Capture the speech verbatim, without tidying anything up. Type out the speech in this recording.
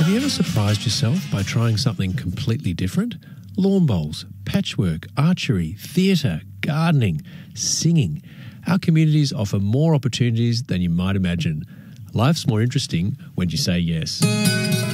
Have you ever surprised yourself by trying something completely different? Lawn bowls, patchwork, archery, theatre, gardening, singing. Our communities offer more opportunities than you might imagine. Life's more interesting when you say yes.